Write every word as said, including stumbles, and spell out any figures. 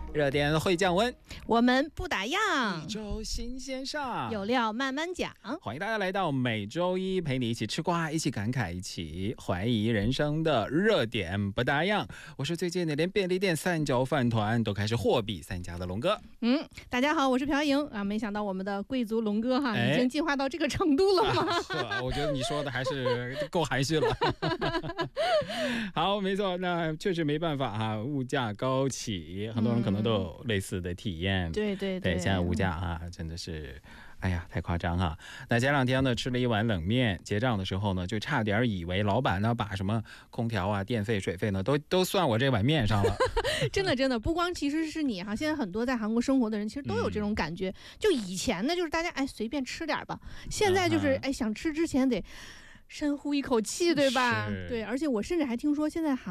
热点会降温， 我们不打烊， 一周新鲜上， 有料慢慢讲。 欢迎大家来到每周一陪你一起吃瓜，一起感慨，一起怀疑人生的热点不打烊。我是最近的连便利店三角饭团都开始货比三家的龙哥。 嗯，大家好，我是朴莹啊。没想到我们的贵族龙哥哈、哎、已经进化到这个程度了吗？ 啊、我觉得你说的还是够含蓄了。好，没错，那确实没办法哈、啊，物价高企，很多人可能都有类似的体验。 嗯、对对 对, 对，现在物价啊，真的是。哎呀，太夸张哈！那前两天呢，吃了一碗冷面，结账的时候呢，就差点以为老板呢把什么空调啊、电费、水费呢，都都算我这碗面上了。 真的，真的，不光其实是你哈，现在很多在韩国生活的人其实都有这种感觉。嗯、就以前呢，就是大家哎随便吃点吧，现在就是、嗯、哎想吃之前得深呼一口气，对吧？对，而且我甚至还听说现在韩